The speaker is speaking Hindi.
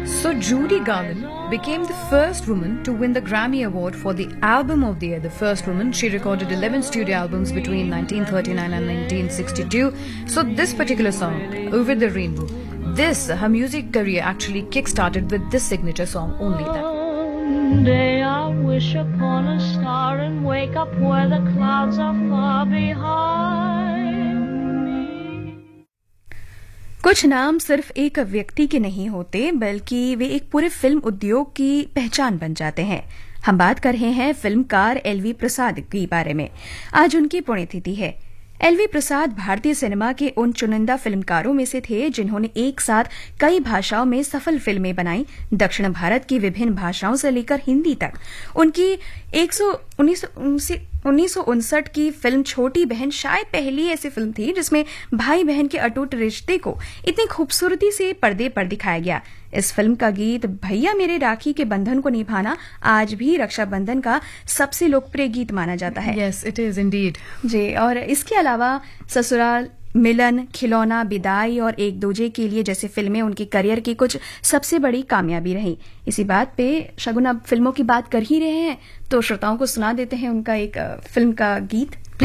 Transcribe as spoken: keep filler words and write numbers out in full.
So Judy Garland became the first woman to win the Grammy Award for the Album of the Year. The first woman. She recorded eleven studio albums between nineteen thirty-nine and nineteen sixty-two. So this particular song, Over the Rainbow, this, her music career actually kick-started with this signature song only. That. One day I wish upon a star and wake up where the clouds are far behind me. कुछ नाम सिर्फ एक व्यक्ति के नहीं होते, बल्कि वे एक पूरे फिल्म उद्योग की पहचान बन जाते हैं। हम बात कर रहे हैं फिल्मकार एलवी प्रसाद के बारे में। आज उनकी पुण्यतिथि है। एलवी प्रसाद भारतीय सिनेमा के उन चुनिंदा फिल्मकारों में से थे जिन्होंने एक साथ कई भाषाओं में सफल फिल्में बनाई। दक्षिण भारत की विभिन्न भाषाओं से लेकर हिंदी तक उनकी उन्नीस सौ उनसठ की फिल्म छोटी बहन शायद पहली ऐसी फिल्म थी जिसमें भाई बहन के अटूट रिश्ते को इतनी खूबसूरती से पर्दे पर दिखाया गया। इस फिल्म का गीत भैया मेरे राखी के बंधन को निभाना आज भी रक्षाबंधन का सबसे लोकप्रिय गीत माना जाता है। Yes, it is indeed. जी, और इसके अलावा ससुराल, मिलन, खिलौना, विदाई और एक दूजे के लिए जैसे फिल्में उनके करियर की कुछ सबसे बड़ी कामयाबी रही। इसी बात पे शगुन अब फिल्मों की बात कर ही रहे हैं तो श्रोताओं को सुना देते हैं उनका एक फिल्म का गीत।